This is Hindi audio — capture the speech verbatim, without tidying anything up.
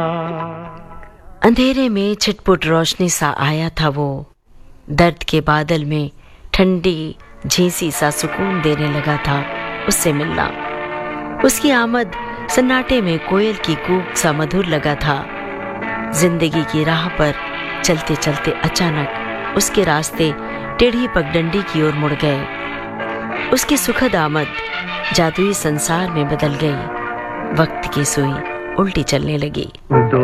अंधेरे में छिटपुट रोशनी सा आया था वो, दर्द के बादल में ठंडी झींसी सा सुकून देने लगा था उससे मिलना। उसकी आमद सन्नाटे में कोयल की कूक सा मधुर लगा था। जिंदगी की राह पर चलते चलते अचानक उसके रास्ते टेढ़ी पगडंडी की ओर मुड़ गए। उसकी सुखद आमद जादुई संसार में बदल गई। वक्त की सुई उल्टी चलने लगी।